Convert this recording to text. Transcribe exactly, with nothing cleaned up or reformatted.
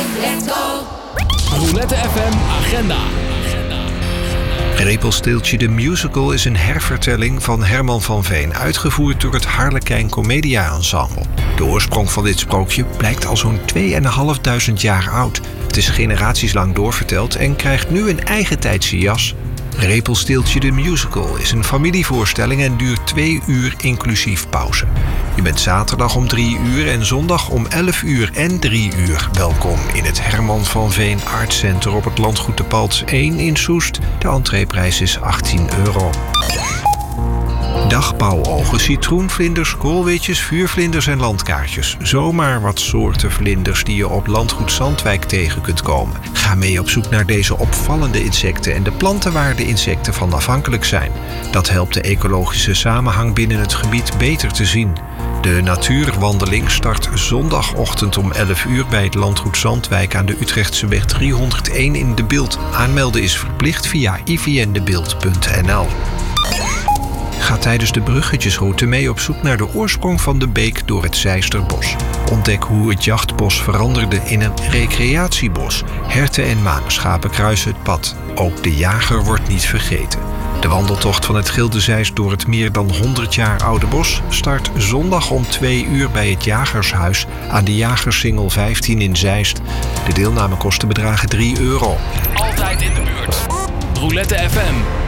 let's go. Roulette F M Agenda. Repelsteeltje de Musical is een hervertelling van Herman van Veen, uitgevoerd door het Harlekijn Comedia Ensemble. De oorsprong van dit sprookje blijkt al zo'n tweeënhalfduizend jaar oud. Het is generaties lang doorverteld en krijgt nu een eigen tijdse jas. Repelsteeltje de Musical is een familievoorstelling en duurt twee uur inclusief pauze. Je bent zaterdag om drie uur en zondag om elf uur en drie uur welkom in het Herman van Veen Art Center op het landgoed de Palts één in Soest. De entreeprijs is achttien euro. Dagbouwogen, citroenvlinders, koolwitjes, vuurvlinders en landkaartjes. Zomaar wat soorten vlinders die je op landgoed Zandwijk tegen kunt komen. Ga mee op zoek naar deze opvallende insecten en de planten waar de insecten van afhankelijk zijn. Dat helpt de ecologische samenhang binnen het gebied beter te zien. De natuurwandeling start zondagochtend om elf uur bij het landgoed Zandwijk aan de Utrechtseweg driehonderdéén in De Bilt. Aanmelden is verplicht via i v n de bilt punt n l. Ga tijdens de bruggetjesroute mee op zoek naar de oorsprong van de beek door het Zeisterbos. Ontdek hoe het jachtbos veranderde in een recreatiebos. Herten en manenschapen kruisen het pad. Ook de jager wordt niet vergeten. De wandeltocht van het Gilde Zeist door het meer dan honderd jaar oude bos start zondag om twee uur bij het Jagershuis aan de Jagersingel vijftien in Zeist. De deelnamekosten bedragen drie euro. Altijd in de buurt. Roulette F M.